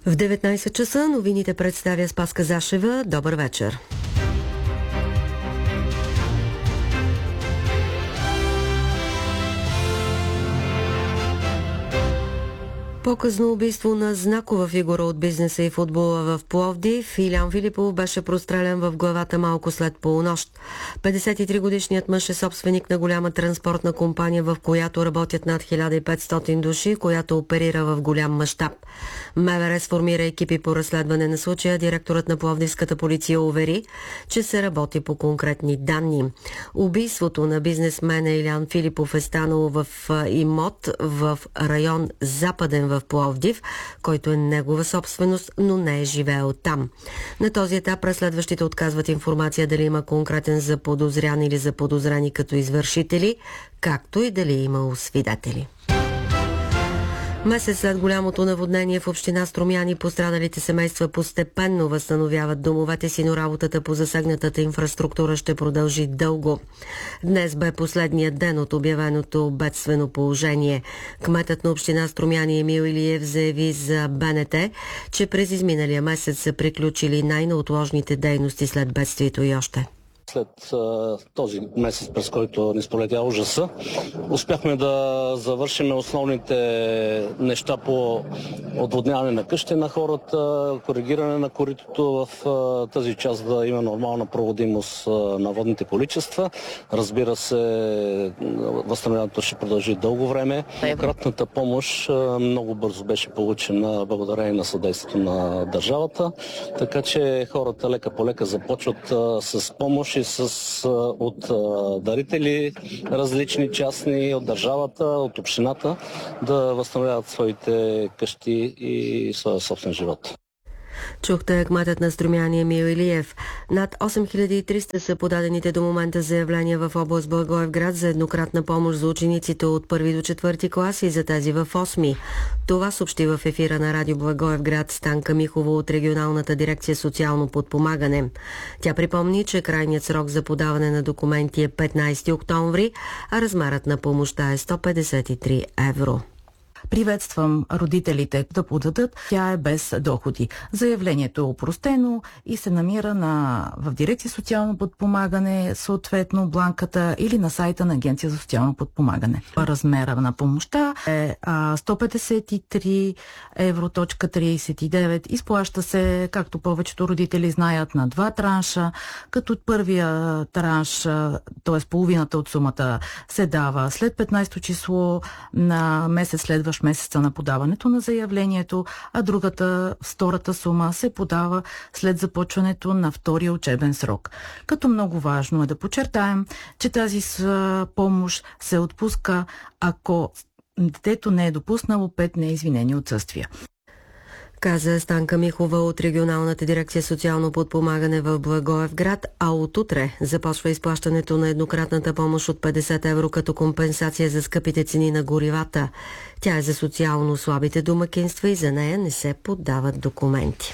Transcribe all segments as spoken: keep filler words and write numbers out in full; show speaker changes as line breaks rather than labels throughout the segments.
В деветнайсет часа новините представя Спаска Зашева. Добър вечер. По-късно убийство на знакова фигура от бизнеса и футбола в Пловдив. Илиян Филипов беше прострелян в главата малко след полунощ. петдесет и три годишният мъж е собственик на голяма транспортна компания, в която работят над хиляда и петстотин души, която оперира в голям мащаб. МВР сформира екипи по разследване на случая. Директорът на пловдивската полиция увери, че се работи по конкретни данни. Убийството на бизнесмена Илиян Филипов е станало в имот в район Западен в Пловдив, който е негова собственост, но не е живеел там. На този етап разследващите отказват информация дали има конкретен заподозрян или заподозрани като извършители, както и дали е имало свидетели. Месец след голямото наводнение в община Струмяни, пострадалите семейства постепенно възстановяват домовете си, но работата по засегнатата инфраструктура ще продължи дълго. Днес бе последният ден от обявеното бедствено положение. Кметът на община Струмяни Емил Илиев заяви за БНТ, че през изминалия месец са приключили най-неотложните дейности след бедствието и още.
След а, този месец, през който ни сполетя ужаса, успяхме да завършим основните неща по отводняване на къщи на хората, коригиране на коритото в а, тази част, да има нормална проводимост а, на водните количества. Разбира се, възстановяването ще продължи дълго време. Кратната помощ а, много бързо беше получена благодарение на съдействието на държавата, така че хората лека по лека започват а, с помощ с, от а, дарители, различни частни, от държавата, от общината, да възстановяват своите къщи и своя собствен живот.
Чухте кметът на Струмяни Емил Илиев. Над осем хиляди и триста са подадените до момента заявления в област Благоевград за еднократна помощ за учениците от първи до четвърти клас и за тези в осми. Това съобщи в ефира на радио Благоевград Станка Михова от регионалната дирекция социално подпомагане. Тя припомни, че крайният срок за подаване на документи е петнайсети октомври, а размерът на помощта е сто петдесет и три евро.
Приветствам родителите да подадат. Тя е без доходи. Заявлението е опростено и се намира на, в дирекция социално подпомагане, съответно бланката, или на сайта на Агенция за социално подпомагане. Размера на помощта е а, сто петдесет и три евро трийсет и девет. Изплаща се, както повечето родители знаят, на два транша, като от първия транш, т.е. половината от сумата, се дава след петнайсето число на месец следващ месеца на подаването на заявлението, а другата, втората сума, се подава след започването на втория учебен срок. Като много важно е да подчертаем, че тази помощ се отпуска, ако детето не е допуснало пет неизвинени отсъствия.
Каза Станка Михова от регионалната дирекция социално подпомагане в Благоевград, а от утре започва изплащането на еднократната помощ от петдесет евро като компенсация за скъпите цени на горивата. Тя е за социално слабите домакинства и за нея не се подават документи.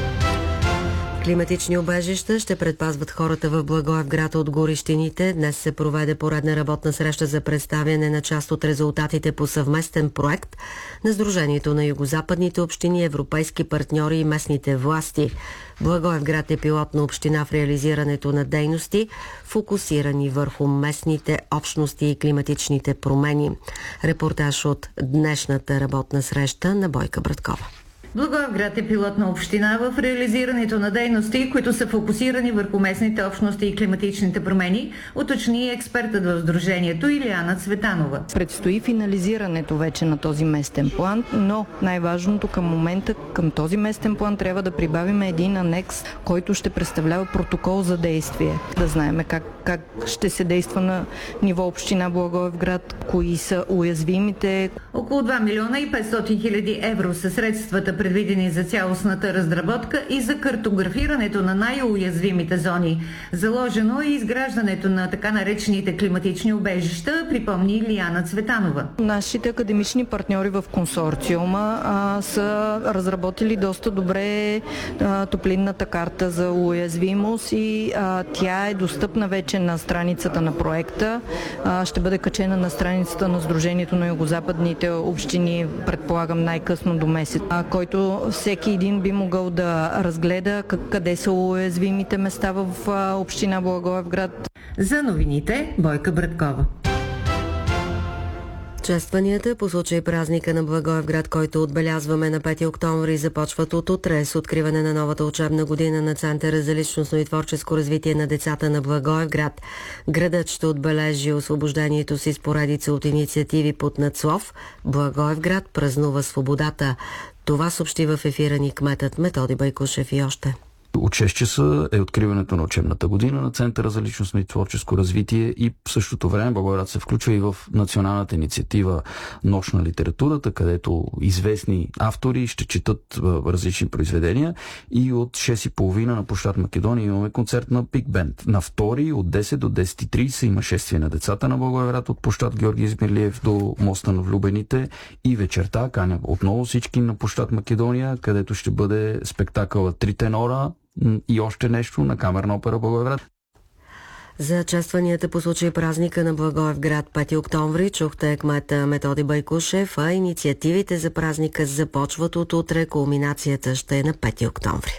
Климатични убежища ще предпазват хората в Благоевград от горещините. Днес се проведе поредна работна среща за представяне на част от резултатите по съвместен проект на Сдружението на югозападните общини, европейски партньори и местните власти. Благоевград е пилотна община в реализирането на дейности, фокусирани върху местните общности и климатичните промени. Репортаж от днешната работна среща на Бойка Браткова.
Благоевград е пилотна община в реализирането на дейности, които са фокусирани върху местните общности и климатичните промени, уточни експертът в Сдружението Илияна Цветанова.
Предстои финализирането вече на този местен план, но най-важното към момента, към този местен план трябва да прибавим един анекс, който ще представлява протокол за действие. Да знаем как, как ще се действа на ниво община Благоевград, кои са уязвимите.
Около два милиона и петстотин хиляди евро са средствата, предвидени за цялостната разработка и за картографирането на най-уязвимите зони. Заложено е изграждането на така наречените климатични убежища, припомни Илияна Цветанова.
Нашите академични партньори в консорциума а, са разработили доста добре а, топлинната карта за уязвимост и а, тя е достъпна вече на страницата на проекта. А, ще бъде качена на страницата на Сдружението на югозападните общини, предполагам най-късно до месец, а, който който всеки един би могъл да разгледа къде са уязвимите места в община Благоевград.
За новините Бойка Браткова.
Честванията по случай празника на Благоевград, който отбелязваме на пети октомври, започват от утре с откриване на новата учебна година на Центъра за личностно и творческо развитие на децата на Благоевград. Градът ще отбележи освобождението си с поредица от инициативи под надслов «Благоевград празнува свободата». Това съобщи в ефира ни кметът Методи Байкушев и още.
От шест часа е откриването на учебната година на Центъра за личностно и творческо развитие и в същото време Благоевград се включва и в националната инициатива Нощ на литературата, където известни автори ще четат различни произведения, и от шест и половина на площад Македония имаме концерт на Биг Бенд. На втори от десет до десет и тридесет има шествие на децата на Благоевград от площад Георги Измирлиев до моста на влюбените и вечерта каня отново всички на площад Македония, където ще бъде спектакъл Три тенора и още нещо на Камерна опера Благоевград.
За честванията по случай празника на Благоевград пети октомври чухте кмета Методи Байкушев, а инициативите за празника започват от утре. Кулминацията ще е на пети октомври.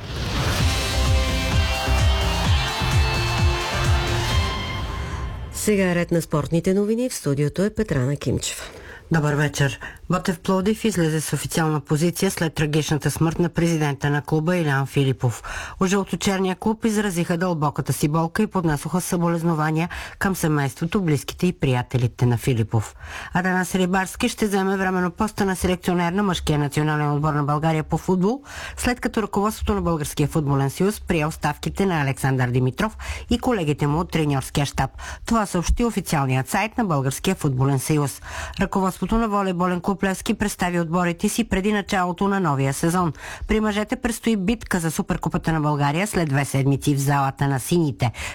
Сега е ред на спортните новини. В студиото е Петрана Кимчева.
Добър вечер. Ботев Пловдив излезе с официална позиция след трагичната смърт на президента на клуба Илян Филипов. У жълточерния клуб изразиха дълбоката си болка и поднесоха съболезнования към семейството, близките и приятелите на Филипов. Атанас Рибарски ще вземе временно поста на селекционер на мъжкия национален отбор на България по футбол, след като ръководството на Българския футболен съюз прие оставките на Александър Димитров и колегите му от треньорския щаб. Това съобщи официалният сайт на Българския футболен съюз. Ръководството на волейболен клуб Левски представи отборите си преди началото на новия сезон. При мъжете предстои битка за Суперкупата на България след две седмици в залата на сините.